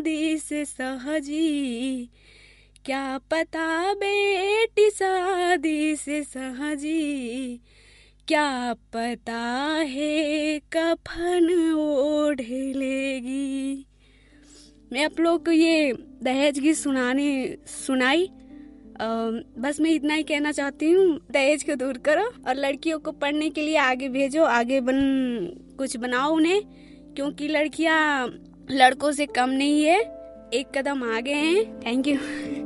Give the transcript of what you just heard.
शादी से सहजी, क्या पता बेटी शादी से सहजी, क्या पता है कफन ओढ़ लेगी। मैं आप लोग को ये दहेज की सुनाई। बस मैं इतना ही कहना चाहती हूँ, दहेज को दूर करो और लड़कियों को पढ़ने के लिए आगे भेजो, आगे कुछ बनाओ उन्हें, क्योंकि लड़कियाँ लड़कों से कम नहीं है, एक कदम आगे हैं। Thank you.